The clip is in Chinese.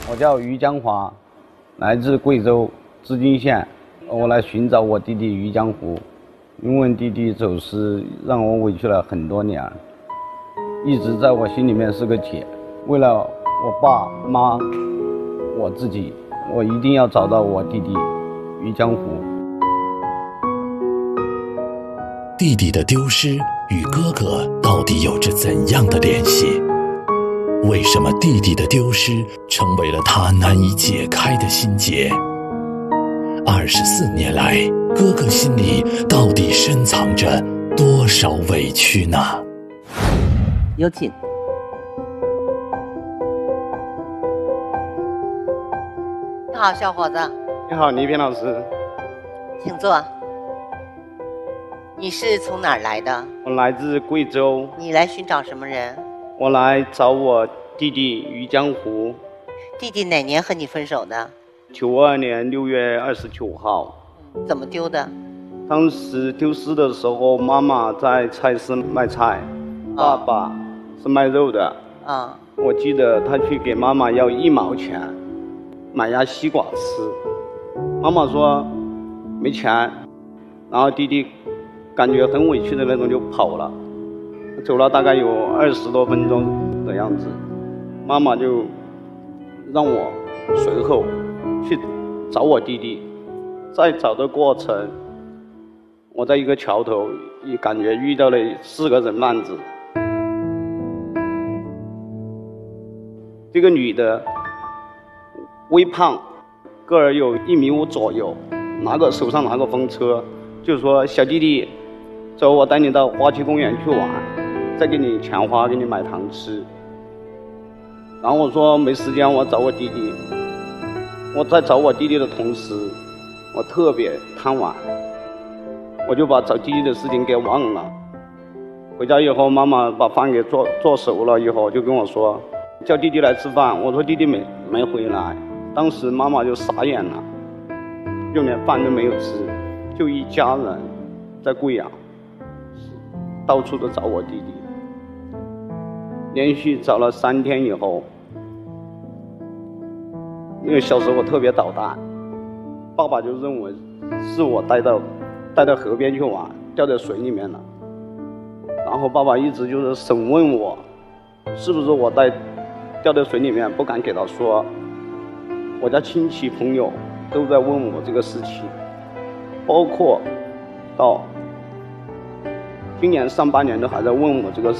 我叫于江华，来自贵州织金县。我来寻找我弟弟于江湖，因为弟弟走失让我委屈了很多年，一直在我心里面是个结。为了我爸妈，我自己，我一定要找到我弟弟于江湖。 弟弟的丢失与哥哥到底有着怎样的联系？为什么弟弟的丢失成为了他难以解开的心结？24年来，哥哥心里到底深藏着多少委屈呢？ 有请。你好，小伙子。 你好，倪萍老师。 请坐。你是从哪儿来的？ 我来自贵州。 你来寻找什么人？ 我来找我弟弟于江湖。 弟弟哪年和你分手的 ？92年6月29号。 怎么丢的？ 当时丢失的时候，妈妈在菜市卖菜，爸爸是卖肉的。我记得他去给妈妈要1毛钱，买压西瓜吃。妈妈说没钱，然后弟弟感觉很委屈的那种就跑了，走了大概有20多分钟的样子。妈妈就让我随后去找我弟弟。在找的过程，我在一个桥头也感觉遇到了4个人贩子。这个女的微胖，个儿有1.5米左右，手上拿个风车，就说小弟弟，走，我带你到花旗公园去玩，再给你钱花，给你买糖吃。然后我说没时间，我找我弟弟。我在找我弟弟的同时，我特别贪玩，我就把找弟弟的事情给忘了。回家以后，妈妈把饭给做熟了以后，就跟我说叫弟弟来吃饭。我说弟弟没回来，当时妈妈就傻眼了，就连饭都没有吃，就一家人在贵阳到处都找我弟弟。连续找了3天以后，因为小时候我特别捣蛋，爸爸就认为是我带到河边去玩，掉在水里面了。然后爸爸一直就是审问我，是不是我掉在水里面，不敢给他说。我家亲戚朋友都在问我这个事情，包括到今年上半年都还在问我这个事。